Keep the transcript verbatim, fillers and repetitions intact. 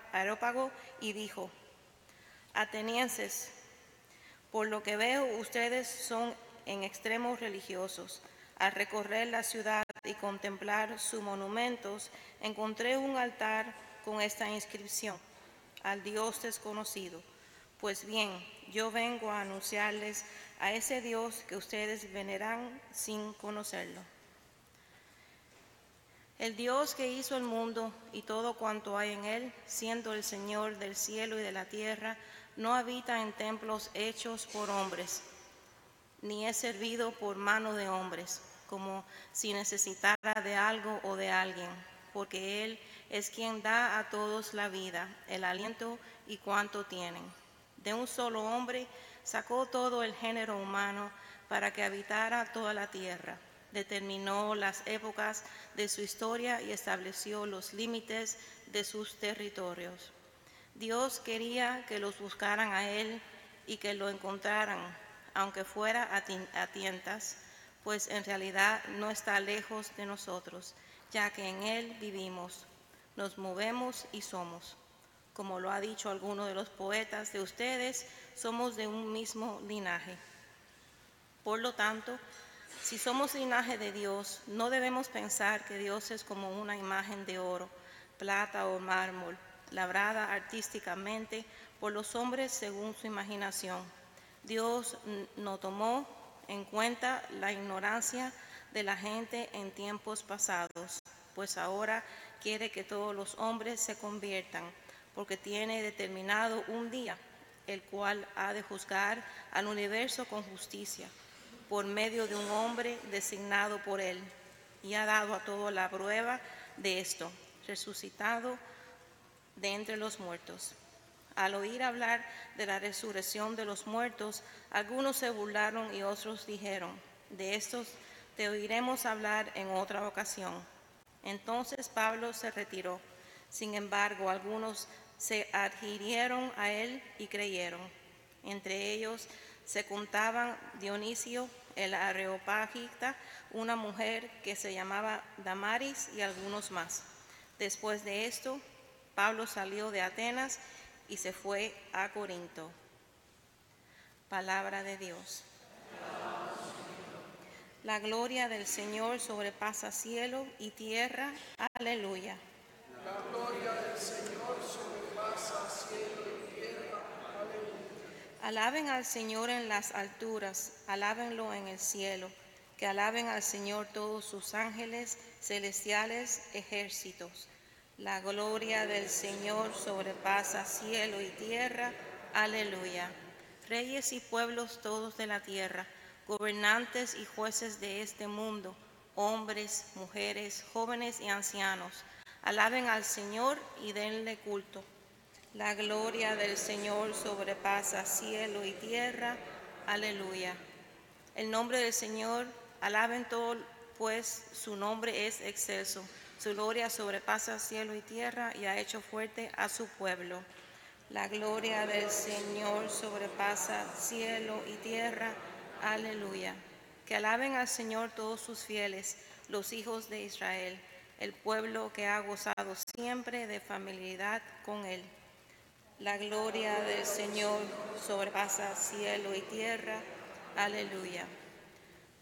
Areópago y dijo: Atenienses, por lo que veo, ustedes son en extremo religiosos. Al recorrer la ciudad y contemplar sus monumentos, encontré un altar con esta inscripción: al Dios desconocido. Pues bien, yo vengo a anunciarles a ese Dios que ustedes veneran sin conocerlo. El Dios que hizo el mundo y todo cuanto hay en él, siendo el Señor del cielo y de la tierra, no habita en templos hechos por hombres, ni es servido por mano de hombres, como si necesitara de algo o de alguien, porque Él es quien da a todos la vida, el aliento y cuanto tienen. De un solo hombre sacó todo el género humano para que habitara toda la tierra. Determinó las épocas de su historia y estableció los límites de sus territorios. Dios quería que los buscaran a Él y que lo encontraran, aunque fuera a tientas, pues en realidad no está lejos de nosotros, ya que en Él vivimos, nos movemos y somos. Como lo ha dicho alguno de los poetas de ustedes, somos de un mismo linaje. Por lo tanto, si somos linaje de Dios, no debemos pensar que Dios es como una imagen de oro, plata o mármol, labrada artísticamente por los hombres según su imaginación. Dios no tomó en cuenta la ignorancia de la gente en tiempos pasados, pues ahora quiere que todos los hombres se conviertan, porque tiene determinado un día, el cual ha de juzgar al universo con justicia, por medio de un hombre designado por él, y ha dado a todos la prueba de esto, resucitado de entre los muertos. Al oír hablar de la resurrección de los muertos, algunos se burlaron y otros dijeron: de estos te oiremos hablar en otra ocasión. Entonces Pablo se retiró. Sin embargo, algunos se adhirieron a él y creyeron. Entre ellos se contaban Dionisio el Areopagita, una mujer que se llamaba Damaris y algunos más. Después de esto, Pablo salió de Atenas y se fue a Corinto. Palabra de Dios. La gloria del Señor sobrepasa cielo y tierra. Aleluya. La gloria del Señor sobrepasa cielo y tierra. Aleluya. Alaben al Señor en las alturas, alábenlo en el cielo, que alaben al Señor todos sus ángeles, celestiales ejércitos. La gloria del Señor sobrepasa cielo y tierra. Aleluya. Reyes y pueblos todos de la tierra, gobernantes y jueces de este mundo, hombres, mujeres, jóvenes y ancianos, alaben al Señor y denle culto. La gloria del Señor sobrepasa cielo y tierra. Aleluya. El nombre del Señor, alaben todo, pues su nombre es excelso. Su gloria sobrepasa cielo y tierra y ha hecho fuerte a su pueblo. La gloria del Señor sobrepasa cielo y tierra. Aleluya. Que alaben al Señor todos sus fieles, los hijos de Israel, el pueblo que ha gozado siempre de familiaridad con él. La gloria del Señor sobrepasa cielo y tierra. Aleluya.